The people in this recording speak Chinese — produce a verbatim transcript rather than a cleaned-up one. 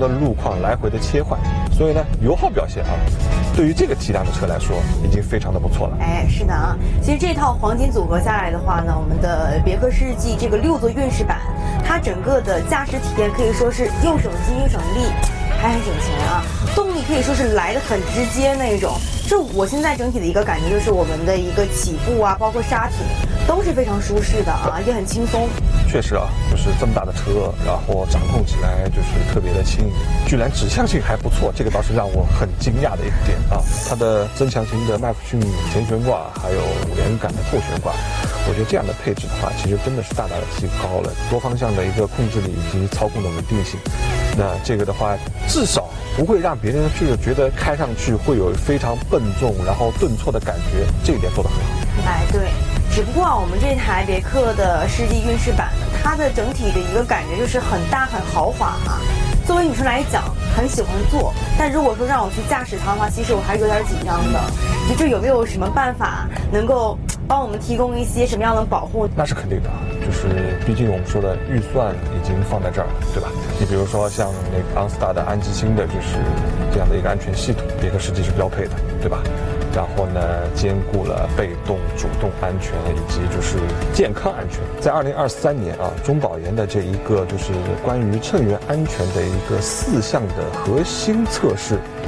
的路况来回的切换，所以呢，油耗表现啊，对于这个体量的车来说，已经非常的不错了。 哎，是的啊，其实这套黄金组合下来的话呢，我们的别克世纪这个六座运势版，它整个的驾驶体验可以说是又省心又省力，还很省钱啊，动力可以说是来得很直接那种。这我现在整体的一个感觉就是我们的一个起步啊，包括刹停都是非常舒适的啊，也很轻松。 确实啊，就是这么大的车，然后掌控起来就是特别的轻盈，居然指向性还不错，这个倒是让我很惊讶的一点啊。它的增强型的麦弗逊前悬挂，还有五连杆的后悬挂，我觉得这样的配置的话，其实真的是大大的提高了多方向的一个控制力以及操控的稳定性。那这个的话，至少不会让别人就是觉得开上去会有非常笨重，然后顿挫的感觉，这一点做得很好。 哎，对。只不过啊，我们这台别克的世纪运势版呢，它的整体的一个感觉就是很大很豪华啊。作为女生来讲，很喜欢坐，但如果说让我去驾驶它的话，其实我还是有点紧张的。就这有没有什么办法能够帮我们提供一些什么样的保护？ 那是肯定的，就是毕竟我们说的预算已经放在这儿了，对吧？你比如说像那个昂斯达的安吉星的，就是这样的一个安全系统，别克世纪是标配的，对吧？然后呢，兼顾了被动、主动安全以及就是健康安全。在二零二三年啊，中保研的这一个就是关于乘员安全的一个四项的核心测试。